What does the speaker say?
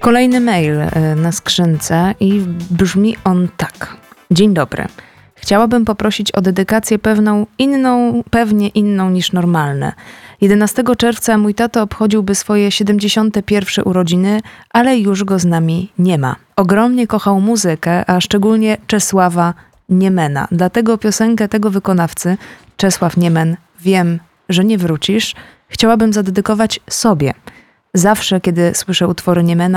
Kolejny mail na skrzynce i brzmi on tak. Dzień dobry. Chciałabym poprosić o dedykację pewnie inną niż normalne. 11 czerwca mój tato obchodziłby swoje 71. urodziny, ale już go z nami nie ma. Ogromnie kochał muzykę, a szczególnie Czesława Niemena. Dlatego piosenkę tego wykonawcy, Czesław Niemen, Wiem, że nie wrócisz, chciałabym zadedykować sobie. Zawsze, kiedy słyszę utwory Niemena,